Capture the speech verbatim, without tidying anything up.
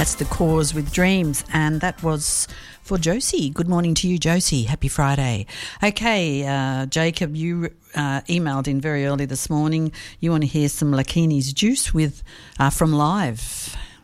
That's The Cause with Dreams, and that was for Josie. Good morning to you, Josie. Happy Friday. Okay, uh, Jacob, you uh, emailed in very early this morning. You want to hear some Lakini's Juice with uh, from Live.